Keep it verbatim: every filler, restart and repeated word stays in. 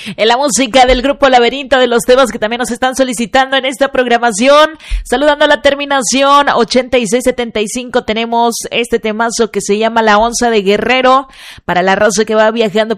En la música del grupo Laberinto, de los temas que también nos están solicitando en esta programación. Saludando a la terminación ochenta y seis setenta y cinco, tenemos este temazo que se llama La Onza de Guerrero. Para la raza que va viajando